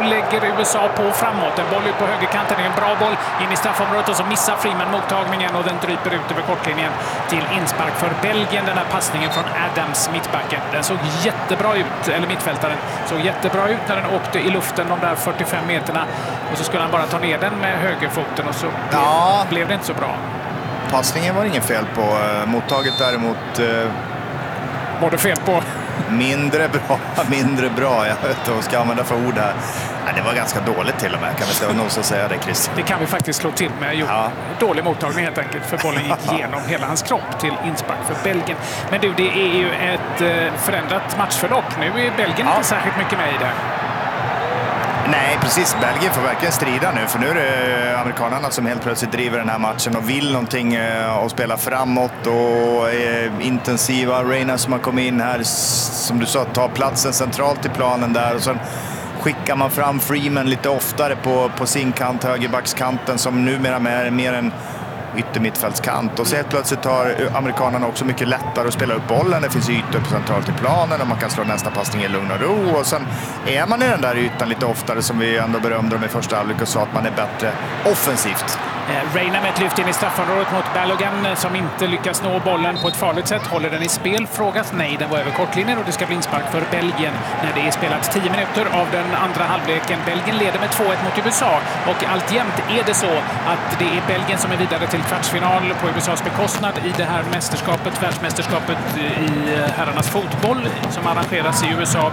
lägger USA på framåt. En boll ut på högerkanten, en bra boll in i straffområdet och så missar Freeman mottagningen och den dryper ut över kortlinjen till inspark för Belgien. Den här passningen från Adams, mittbacken. Den såg jättebra ut, eller mittfältaren såg jättebra ut när den åkte i luften de där 45 meterna. Och så skulle han bara ta ner den med högerfoten och så blev det inte så bra. Passningen var ingen fel på. Mottaget däremot... Var det fel på? Mindre bra. Jag vet inte vad jag ska använda för ord här. Nej, det var ganska dåligt till och med. Kan vi säga någon som säger det, Chris? Det kan vi faktiskt slå till med. Dålig mottagning helt enkelt, för bollen gick igenom hela hans kropp till inspark för Belgien. Men du, det är ju ett förändrat matchförlopp. Nu är Belgien inte särskilt mycket med i det. Nej, precis. Belgien får verkligen strida nu, för nu är det amerikanerna som helt plötsligt driver den här matchen och vill någonting och spela framåt och är intensiva. Reina som har kommit in här, som du sa, tar platsen centralt i planen där och sen skickar man fram Freeman lite oftare på sin kant, högerbackskanten, som numera är mer en yttermittfältskant. Och så helt plötsligt har amerikanerna också mycket lättare att spela upp bollen. Det finns ytor på centralt i planen och man kan slå nästa passning i lugn och ro. Och sen är man i den där ytan lite oftare, som vi ändå berömde dem i första halvlek och sa att man är bättre offensivt. Reina med ett lyft in i straffområdet mot Balogun som inte lyckas nå bollen på ett farligt sätt. Håller den i spel? Frågas nej, den var över kortlinjen och det ska bli inspark för Belgien när det är spelat 10 minuter av den andra halvleken. Belgien leder med 2-1 mot USA och alltjämt är det så att det är Belgien som är vidare till kvartsfinal på USAs bekostnad i det här mästerskapet, världsmästerskapet i herrarnas fotboll som arrangeras i USA,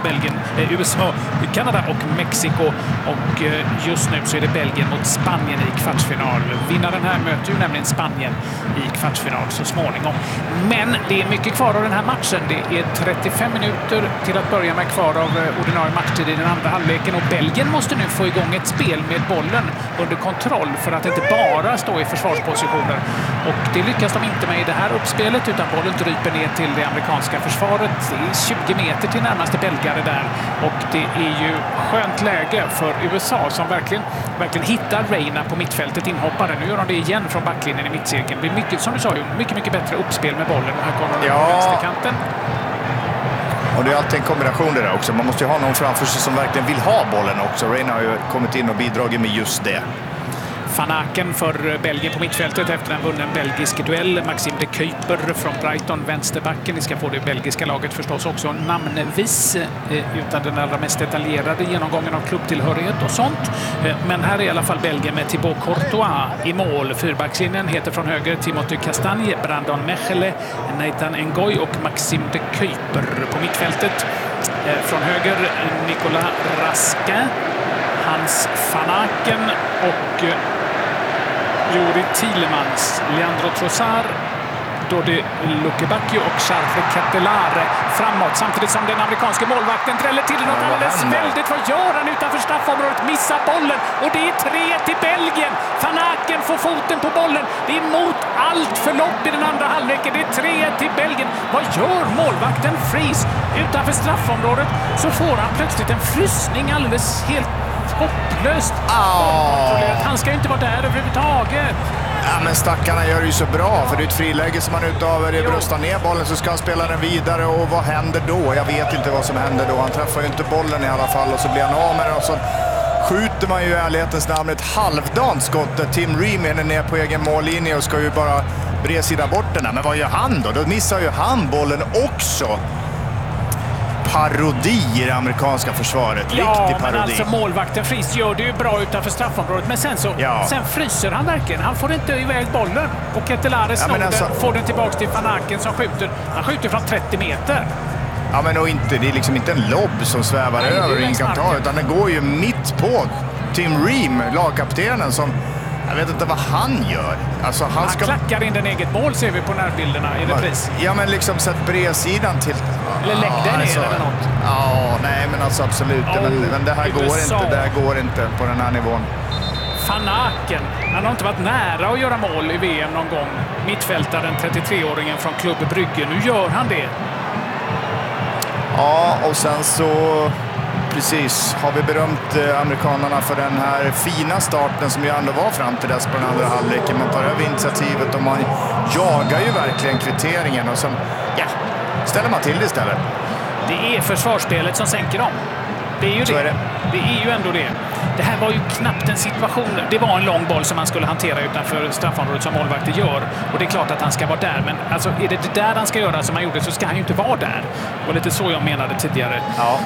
Kanada och Mexiko. Och just nu så är det Belgien mot Spanien i kvartsfinal. Vinnaren här möter ju nämligen Spanien i kvartsfinal så småningom. Men det är mycket kvar av den här matchen. Det är 35 minuter till att börja med kvar av ordinarie matchtid i den andra halvleken och Belgien måste nu få igång ett spel med bollen under kontroll för att inte bara stå i försvarspositioner. Och det lyckas de inte med i det här uppspelet, utan bollen dryper ner till det amerikanska försvaret. Det är 20 meter till närmaste belgare där och det är ju skönt läge för USA som verkligen hittar Reina på mittfältet, inhoppare. Nu gör de det igen från backlinjen i mittcirkeln. Det blir mycket, som du sa, mycket bättre uppspel med bollen. Här kommer de på vänsterkanten. Och det är alltid en kombination det där också. Man måste ju ha någon framför sig som verkligen vill ha bollen också. Reina har ju kommit in och bidragit med just det. Van Aken för Belgien på mittfältet efter en vunnen belgisk duell. Maxim de Kuyper från Brighton, vänsterbacken. Vi ska få det belgiska laget förstås också namnvis utan den allra mest detaljerade genomgången av klubbtillhörighet och sånt. Men här är i alla fall Belgien med Thibaut Courtois i mål. Fyrbackslinjen heter från höger Timothy Castagne, Brandon Mechele, Nathan Ngoy och Maxim de Kuyper på mittfältet. Från höger Nicolas Raskin, Hans Van Aken och Juri Tielemans, Leandro Trossard, Dodi Lukebakio och Charles Ketelare framåt. Samtidigt som den amerikanska målvakten träller till något alldeles väldigt. Vad gör han utanför straffområdet? Missar bollen och det är 3 till Belgien. Van Aken får foten på bollen. Det är mot allt förlopp i den andra halvleken. Det är 3 till Belgien. Vad gör målvakten Fries? Utanför straffområdet så får han plötsligt en frysning alldeles helt hopplöst. Han ska ju inte vara där överhuvudtaget. Ja, men stackarna gör det ju så bra, för det är ett friläge som man utav det bröstar ner bollen, så ska han spela den vidare och vad händer då? Jag vet inte vad som händer då. Han träffar ju inte bollen i alla fall och så blir han av med den och så skjuter man ju i ärlighetens namn ett halvdant skott där Tim Ream är ner på egen mållinje och ska ju bara bredsida bort den här. Men vad gör han då? Då missar ju han bollen också. Parodi i det amerikanska försvaret. Riktig parodi. Men alltså målvakten Fries gör det ju bra utanför straffområdet. Men sen fryser han verkligen. Han får inte iväg bollen. Och Ketelare snor den, får den tillbaka till Van Aken som skjuter. Han skjuter från 30 meter. Ja, men och inte, det är liksom inte en lobb som svävar över och ingen kan ta, utan den går ju mitt på Tim Ream, lagkaptenen, som... Jag vet inte vad han gör. Alltså, han klackar in den eget mål, ser vi på närbilderna i repris. Ja, men liksom sett bredsidan till... Eller lägg den ner eller något. Ja, nej, men alltså absolut. Men det här går inte på den här nivån. Van Aken, han har inte varit nära att göra mål i VM någon gång. Mittfältaren, 33-åringen från Club Brygge. Nu gör han det. Ja, och sen så... Precis, har vi berömt amerikanerna för den här fina starten som ju ändå var fram till dess på den andra halvleken. Man tar över initiativet och man jagar ju verkligen kvitteringen och sen ställer man till det istället. Det är försvarsspelet som sänker dem. det är ju det. Det är ju ändå det. Det här var ju knappt en situation. Det var en lång boll som han skulle hantera utanför straffområdet som målvakter gör. Och det är klart att han ska vara där. Men alltså, är det där han ska göra som han gjorde så ska han ju inte vara där. Det var lite så jag menade tidigare. Ja.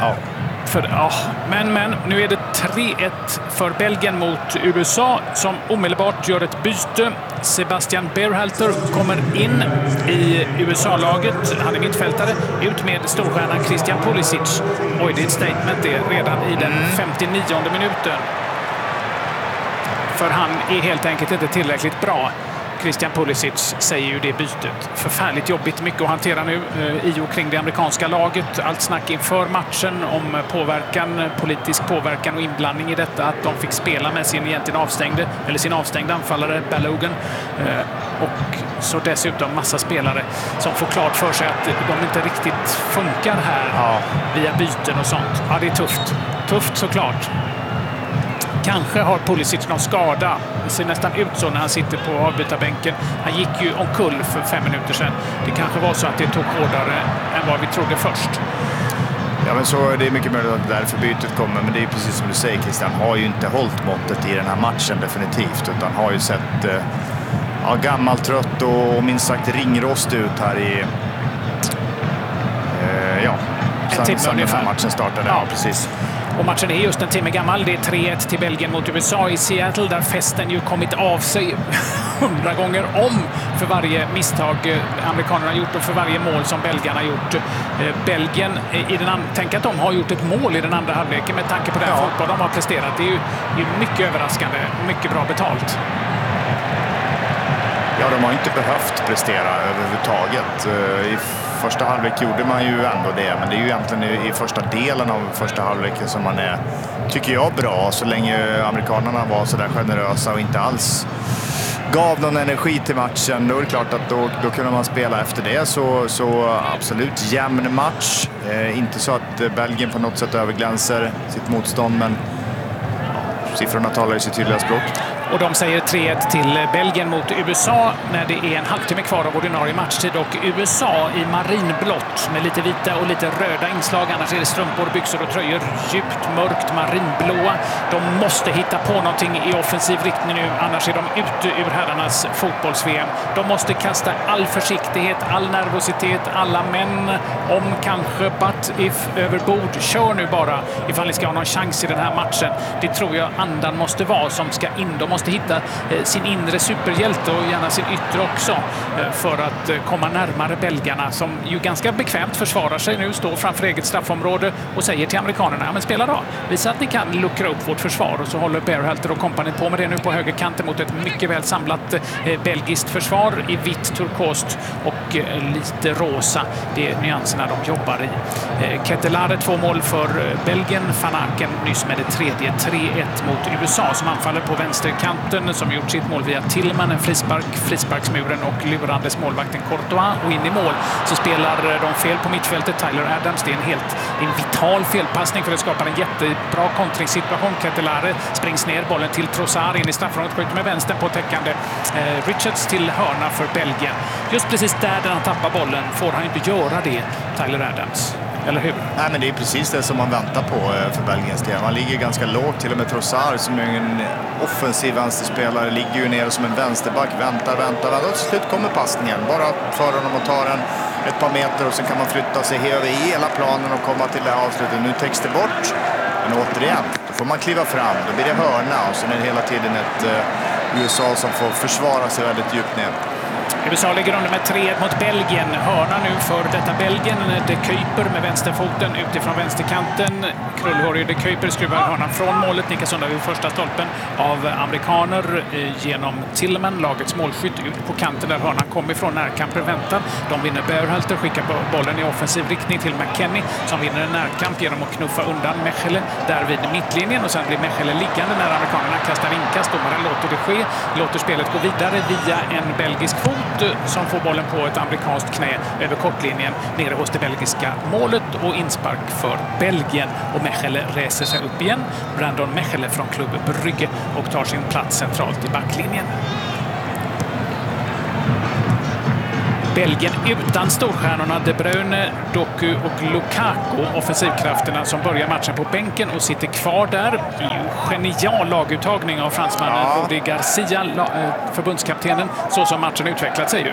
Men nu är det 3-1 för Belgien mot USA som omedelbart gör ett byte. Sebastian Berhalter kommer in i USA-laget. Han är mittfältare. Ut med storstjärnan Christian Pulisic. Oj, det är ett statement det redan i den 59:e minuten. För han är helt enkelt inte tillräckligt bra. Christian Pulisic säger ju det bytet. Förfärligt jobbigt, mycket att hantera nu i och kring det amerikanska laget. Allt snack inför matchen om påverkan, politisk påverkan och inblandning i detta. Att de fick spela med sin avstängde anfallare Balogun. Och så dessutom massa spelare som får klart för sig att de inte riktigt funkar här via byten och sånt. Ja, det är tufft. Tufft såklart. Kanske har Pulisic någon skada. Det ser nästan ut så när han sitter på avbytarbänken. Han gick ju omkull för 5 minuter sedan. Det kanske var så att det tog hårdare än vad vi trodde först. Ja, men så det är mycket möjligt att därför bytet kommer. Men det är precis som du säger, Christian. Har ju inte hållit måttet i den här matchen definitivt. Utan har ju sett gammaltrött och minst sagt ringrost ut här i... sen den här matchen startade. Ja, precis. Och matchen är just en timme gammal. Det är 3-1 till Belgien mot USA i Seattle där festen ju kommit av sig 100 gånger om för varje misstag amerikanerna har gjort och för varje mål som belgarna har gjort. Belgien, tänk att de har gjort ett mål i den andra halvleken med tanke på den fotboll de har presterat. Det är ju mycket överraskande, mycket bra betalt. Ja, de har inte behövt prestera överhuvudtaget. I första halvlek gjorde man ju ändå det, men det är ju egentligen i första delen av första halvleken som man är, tycker jag, bra. Så länge amerikanerna var så där generösa och inte alls gav någon energi till matchen, då är det klart att då kunde man spela efter det. Så absolut jämn match. Inte så att Belgien på något sätt överglänser sitt motstånd, men siffrorna talar i sitt tydliga språk. Och de säger 3-1 till Belgien mot USA när det är en halvtimme kvar av ordinarie matchtid. Och USA i marinblått med lite vita och lite röda inslag. Annars är det strumpor, byxor och tröjor djupt mörkt marinblåa. De måste hitta på någonting i offensiv riktning nu. Annars är de ute ur herrarnas fotbolls-VM. De måste kasta all försiktighet, all nervositet, alla män om kanske but if överbord. Kör nu bara ifall ni ska ha någon chans i den här matchen. Det tror jag andan måste vara som ska in. De måste hitta sin inre superhjälte och gärna sin yttre också för att komma närmare belgarna som ju ganska bekvämt försvarar sig nu, står framför eget straffområde och säger till amerikanerna, ja men spela då. Visa att ni kan luckra upp vårt försvar. Och så håller Berhalter och kompani på med det nu på högerkanten mot ett mycket väl samlat belgiskt försvar i vitt, turkost och lite rosa. Det är nyanserna de jobbar i. Ketelare 2 mål för Belgien. Van Aken nyss med det tredje. 3-1 mot USA som anfaller på vänsterkanten som gjort sitt mål via Tillman, en frisparksmuren och lurandes målvakten Courtois. Och in i mål så spelar de fel på mittfältet. Tyler Adams, det är en vital felpassning för att skapa en jättebra kontringssituation. Ketelare springs ner, bollen till Trossard in i straffområdet, skjuter med vänstern på täckande Richards till hörna för Belgien. Just precis där han tappar bollen får han inte göra det, Tyler Adams. Eller hur? Nej, men det är precis det som man väntar på för Belgiens del. Man ligger ganska lågt, till och med Trossard som är en offensiv vänsterspelare ligger ju ner som en vänsterback, väntar och till slut kommer passningen. Bara för honom och tar den ett par meter och sen kan man flytta sig över hela planen och komma till det här avslutet. Nu täcks det bort, men återigen, då får man kliva fram, då blir det hörna och sen är det hela tiden ett USA som får försvara sig väldigt djupt ner. USA ligger under med 3-1 mot Belgien. Hörna nu för detta Belgien. De Kuyper med vänsterfoten utifrån vänsterkanten. Krullhårig De Kuyper skruvar hörnan från målet. nickas undan vid första stolpen av amerikaner genom Tillman, lagets målskytt, ut på kanten där hörnan kommer ifrån. Närkamper väntar. De vinner Berhalter, skickar bollen i offensiv riktning till McKennie som vinner en närkamp genom att knuffa undan Mechele där vid mittlinjen. Och sen blir Mechele liggande när amerikanerna kastar inkast. Domaren låter det ske. Låter spelet gå vidare via en belgisk fot som får bollen på ett amerikanskt knä över kortlinjen nere hos det belgiska målet och inspark för Belgien. Och Mechele reser sig upp igen. Brandon Mechele från klubb Brygge och tar sin plats centralt i backlinjen. Belgien utan storstjärnorna De Bruyne, Doku och Lukaku. Offensivkrafterna som börjar matchen på bänken och sitter kvar där. Genial laguttagning av fransmannen Rudi Garcia, förbundskaptenen, så som matchen utvecklat sig ju.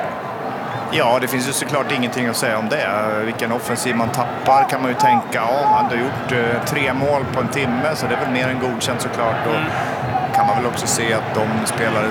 Ja, det finns ju såklart ingenting att säga om det. Vilken offensiv man tappar kan man ju tänka. Ja, han har gjort 3 mål på en timme, så det är väl mer än godkänt såklart. Och kan man väl också se att de spelare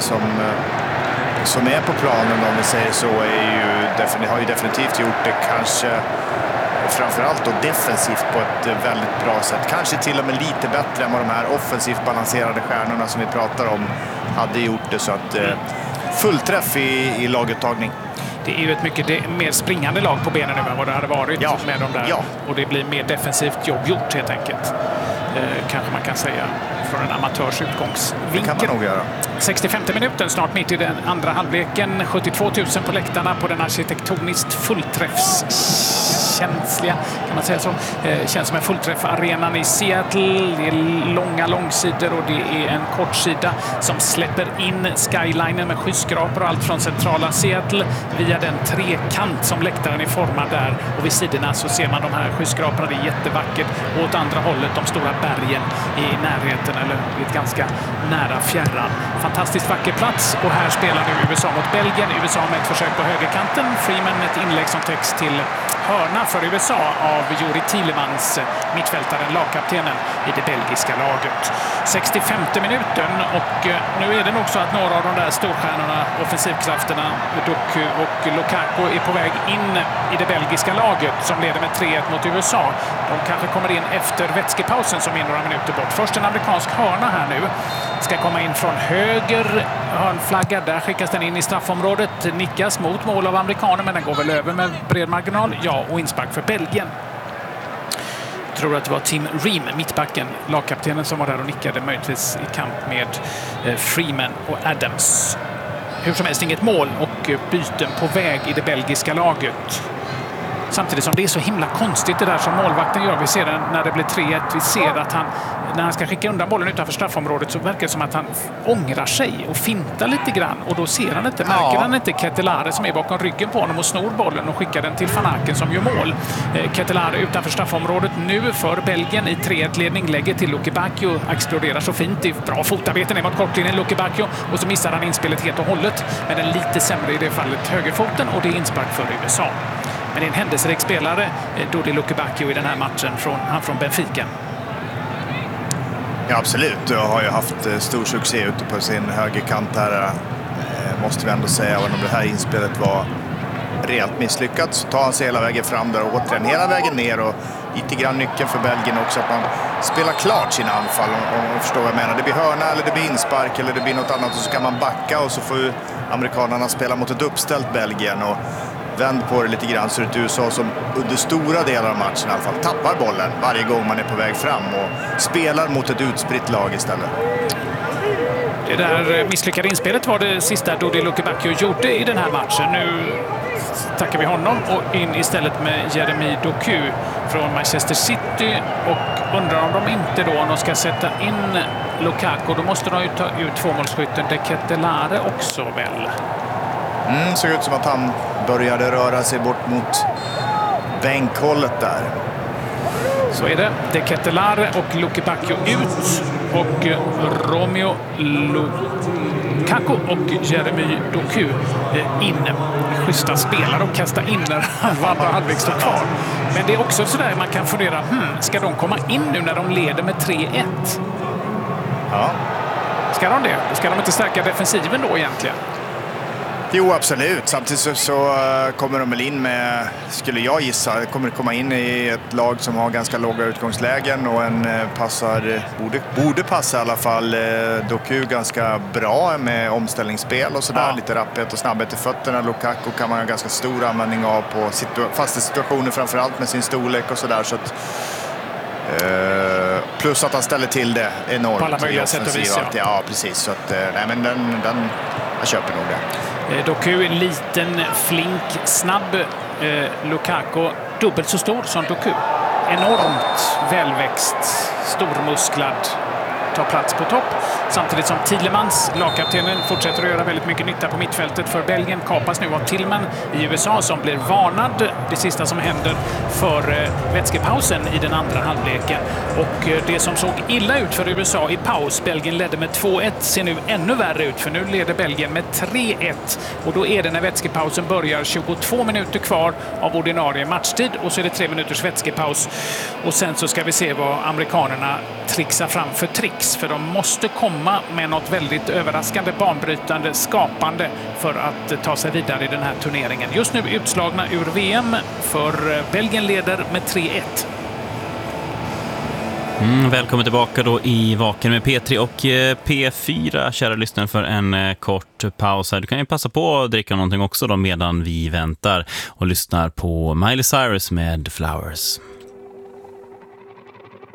som är på planen, om vi säger så, har ju definitivt gjort det kanske framförallt då defensivt på ett väldigt bra sätt. Kanske till och med lite bättre än vad de här offensivt balanserade stjärnorna som vi pratar om hade gjort det. Så att fullträff i laguttagning. Det är ju ett mycket mer springande lag på benen nu än vad det hade varit med dem där. Ja. Och det blir mer defensivt jobb gjort helt enkelt. Kanske man kan säga från en amatörs utgångsvinkel. Det kan man nog göra. 65 minuten, snart mitt i den andra halvleken. 72 000 på läktarna på den arkitektoniskt fullträffskänsliga, kan man säga så. Känns som en fullträff-arenan i Seattle. Det är långa långsidor och det är en kortsida som släpper in skylinen med skyskrapor och allt från centrala Seattle via den trekant som läktaren är formad där. Och vid sidorna så ser man de här skyskraporna. Det är jättevackert. Och åt andra hållet de stora bergen i närheten, eller ett ganska nära fjärran. Fantastiskt vacker plats, och här spelar nu USA mot Belgien. USA med ett försök på högerkanten. Freeman med ett inlägg som text till hörna för USA av Juri Tielemans, mittfältaren, lagkaptenen i det belgiska laget. 65 minuten, och nu är det nog så att några av de där storstjärnorna, offensivkrafterna, Doku och Lukaku, är på väg in i det belgiska laget som leder med 3-1 mot USA. De kanske kommer in efter vätskepausen som är några minuter bort. Först en amerikansk hörna här nu. Ska komma in från höger hörnflagga. Där skickas den in i straffområdet. Nickas mot mål av amerikaner, men den går väl över med bred marginal. Ja, och inspark för Belgien. Jag tror att det var Tim Ream, mittbacken, lagkaptenen, som var där och nickade, möjligtvis i kamp med Freeman och Adams. Hur som helst inget mål och byten på väg i det belgiska laget. Samtidigt som det är så himla konstigt det där som målvakten gör. Vi ser den när det blir 3-1. Vi ser att när han ska skicka undan bollen utanför straffområdet så verkar det som att han ångrar sig och fintar lite grann. Och då ser han inte, märker han inte Ketelare som är bakom ryggen på honom och snor bollen och skickar den till Van Aken som gör mål. Ketelare utanför straffområdet nu för Belgien i 3-1-ledning. Lägger till Lukaku, exploderar så fint. Det är bra fotarbete ner mot kortlinjen Lukaku, och så missar han inspelet helt och hållet. Men den lite sämre i det fallet högerfoten, och det är inspark för USA. Men det är en händelserik spelare, Dodi Lukaku, i den här matchen, från Benfica. Ja, absolut. Jag har ju haft stor succé ute på sin högerkant här. Måste vi ändå säga, även om det här inspelet var rejält misslyckat, så tar han sig hela vägen fram där och återigen hela vägen ner. Och lite grann nyckeln för Belgien också, att man spelar klart sina anfall, om man förstår vad jag menar. Det blir hörna eller det blir inspark eller det blir något annat, och så kan man backa, och så får ju amerikanerna spela mot ett uppställt Belgien. Och vänd på det lite grann, så det är USA som under stora delar av matchen i alla fall tappar bollen varje gång man är på väg fram och spelar mot ett utspritt lag istället. Det där misslyckade inspelet var det sista Dodi Lukaku gjorde i den här matchen. Nu tackar vi honom och in istället med Jeremy Doku från Manchester City, och undrar om de inte då, om de ska sätta in Lukaku, då måste de ju ta ut tvåmålsskytten De Ketelare också väl. Såg ut som att han började röra sig bort mot bänkhållet där. Så är det. De Ketelare och Lukaku ut, och Romeo Lukaku och Jeremy Doku in. Schyssta spelare och kasta in när andra halvlek står kvar. Men det är också sådär man kan fundera, ska de komma in nu när de leder med 3-1? Ja. Ska de det? Ska de inte stärka defensiven då egentligen? Jo, absolut. Samtidigt så kommer de väl in med, skulle jag gissa, kommer komma in i ett lag som har ganska låga utgångslägen, och en borde passa i alla fall Doku ganska bra med omställningsspel och sådär. Ja. Lite rapphet och snabbhet i fötterna. Lukaku kan man ha ganska stor användning av på fasta situationer, framförallt med sin storlek och sådär. Så att, plus att han ställer till det enormt. På alla möjliga sätt och vis, ja, precis. Så att, nej, men jag köper nog det. Doku är liten, flink, snabb. Lukaku dubbelt så stor som Doku. Enormt välväxt, stormusklad ta plats på topp. Samtidigt som Tielemans, lagkaptenen, fortsätter att göra väldigt mycket nytta på mittfältet för Belgien. Kapas nu av Tillman i USA som blir varnad. Det sista som händer för vätskepausen i den andra halvleken. Och det som såg illa ut för USA i paus, Belgien ledde med 2-1, ser nu ännu värre ut, för nu leder Belgien med 3-1. Och då är det när vätskepausen börjar 22 minuter kvar av ordinarie matchtid och så är det 3 minuters vätskepaus. Och sen så ska vi se vad amerikanerna trixar fram för tricks, för de måste komma med något väldigt överraskande, banbrytande, skapande för att ta sig vidare i den här turneringen. Just nu utslagna ur VM, för Belgien leder med 3-1. Välkommen tillbaka då i Vaken med P3 och P4, kära lyssnare, för en kort paus här. Du kan ju passa på att dricka någonting också då medan vi väntar och lyssnar på Miley Cyrus med Flowers.